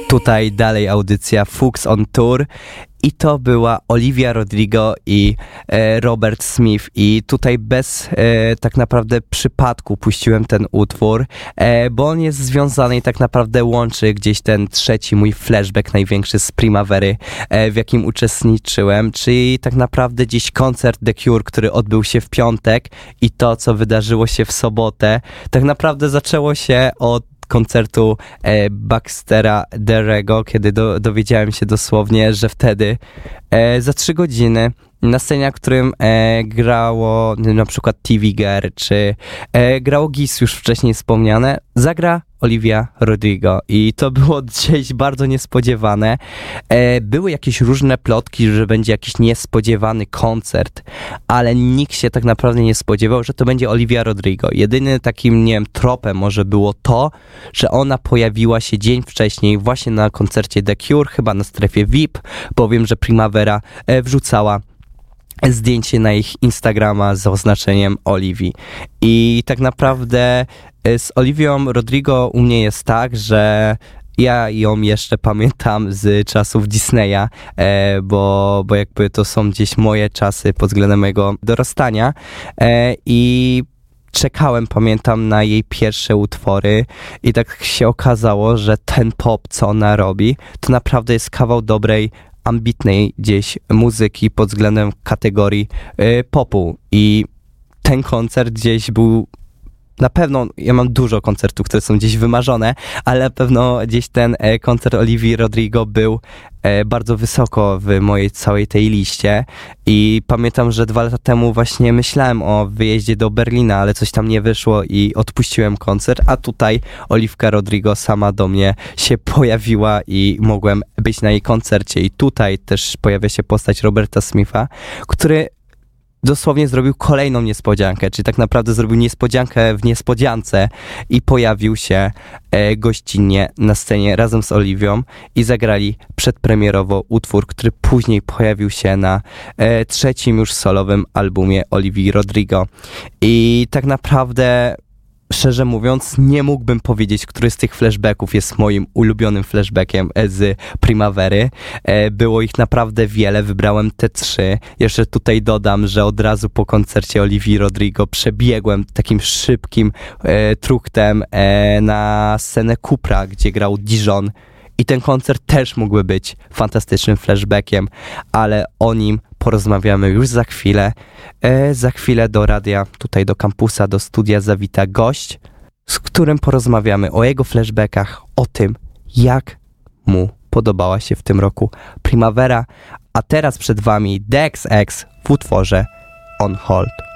Tutaj dalej audycja Fuchs on Tour i to była Olivia Rodrigo i Robert Smith i tutaj bez tak naprawdę przypadku puściłem ten utwór, bo on jest związany i tak naprawdę łączy gdzieś ten trzeci mój flashback największy z Primavery, w jakim uczestniczyłem, czyli tak naprawdę gdzieś koncert The Cure, który odbył się w piątek i to, co wydarzyło się w sobotę, tak naprawdę zaczęło się od koncertu Baxtera Derego, kiedy dowiedziałem się dosłownie, że wtedy za 3 godziny na scenie, na którym grało na przykład TV Girl, czy grało Giz już wcześniej wspomniane, zagra Olivia Rodrigo i to było gdzieś bardzo niespodziewane. Były jakieś różne plotki, że będzie jakiś niespodziewany koncert, ale nikt się tak naprawdę nie spodziewał, że to będzie Olivia Rodrigo. Jedynym takim, nie wiem, tropem może było to, że ona pojawiła się dzień wcześniej właśnie na koncercie The Cure, chyba na strefie VIP, powiem, że Primavera wrzucała zdjęcie na ich Instagrama z oznaczeniem Olivii. I tak naprawdę z Olivią Rodrigo u mnie jest tak, że ja ją jeszcze pamiętam z czasów Disneya, bo jakby to są gdzieś moje czasy pod względem mojego dorastania i czekałem, pamiętam, na jej pierwsze utwory i tak się okazało, że ten pop, co ona robi, to naprawdę jest kawał dobrej, ambitnej gdzieś muzyki pod względem kategorii popu i ten koncert gdzieś był na pewno, ja mam dużo koncertów, które są gdzieś wymarzone, ale na pewno gdzieś ten koncert Olivii Rodrigo był bardzo wysoko w mojej całej tej liście i pamiętam, że 2 lata temu właśnie myślałem o wyjeździe do Berlina, ale coś tam nie wyszło i odpuściłem koncert, a tutaj Oliwka Rodrigo sama do mnie się pojawiła i mogłem być na jej koncercie i tutaj też pojawia się postać Roberta Smitha, który dosłownie zrobił kolejną niespodziankę, czyli tak naprawdę zrobił niespodziankę w niespodziance i pojawił się gościnnie na scenie razem z Oliwią i zagrali przedpremierowo utwór, który później pojawił się na 3. już solowym albumie Olivii Rodrigo. I tak naprawdę, szczerze mówiąc, nie mógłbym powiedzieć, który z tych flashbacków jest moim ulubionym flashbackiem z Primavery. Było ich naprawdę wiele, wybrałem te 3. Jeszcze tutaj dodam, że od razu po koncercie Olivii Rodrigo przebiegłem takim szybkim truchtem na scenę Cupra, gdzie grał Dijon. I ten koncert też mógłby być fantastycznym flashbackiem, ale o nim porozmawiamy już za chwilę. Za chwilę do radia, tutaj do kampusa, do studia zawita gość, z którym porozmawiamy o jego flashbackach, o tym, jak mu podobała się w tym roku Primavera. A teraz przed wami Dex X w utworze On Hold.